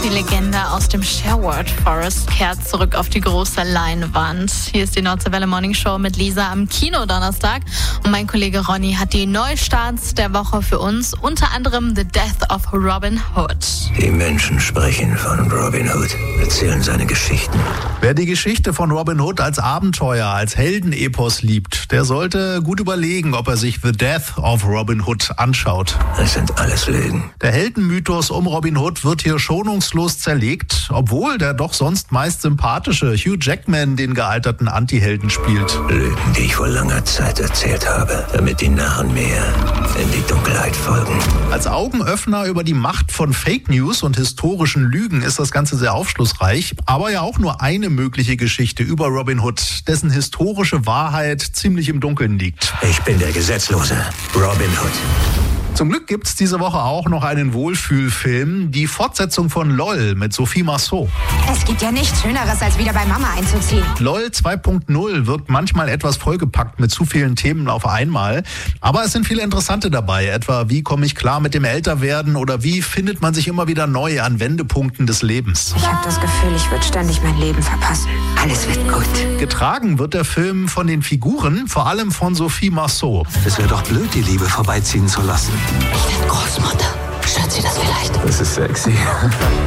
Die Legende aus dem Sherwood Forest kehrt zurück auf die große Leinwand. Hier ist die Deutsche Welle Morning Show mit Lisa am Kino-Donnerstag. Und mein Kollege Ronny hat die Neustarts der Woche für uns. Unter anderem The Death of Robin Hood. Die Menschen sprechen von Robin Hood, erzählen seine Geschichten. Wer die Geschichte von Robin Hood als Abenteuer, als Heldenepos liebt, der sollte gut überlegen, ob er sich The Death of Robin Hood anschaut. Es sind alles Lügen. Der Heldenmythos um Robin Hood wird hier schonungslos zerlegt, obwohl der doch sonst meist sympathische Hugh Jackman den gealterten Antihelden spielt. Lügen, die ich vor langer Zeit erzählt habe, damit die Narren mir in die Dunkelheit folgen. Als Augenöffner über die Macht von Fake News und historischen Lügen ist das Ganze sehr aufschlussreich, aber ja auch nur eine mögliche Geschichte über Robin Hood, dessen historische Wahrheit ziemlich im Dunkeln liegt. Ich bin der Gesetzlose, Robin Hood. Zum Glück gibt's diese Woche auch noch einen Wohlfühlfilm, die Fortsetzung von LOL mit Sophie Marceau. Es gibt ja nichts Schöneres, als wieder bei Mama einzuziehen. LOL 2.0 wirkt manchmal etwas vollgepackt mit zu vielen Themen auf einmal. Aber es sind viele interessante dabei, etwa wie komme ich klar mit dem Älterwerden oder wie findet man sich immer wieder neu an Wendepunkten des Lebens. Ich habe das Gefühl, ich würde ständig mein Leben verpassen. Alles wird gut. Getragen wird der Film von den Figuren, vor allem von Sophie Marceau. Es wäre doch blöd, die Liebe vorbeiziehen zu lassen. Ich werde Großmutter. Stört Sie das vielleicht? Das ist sexy.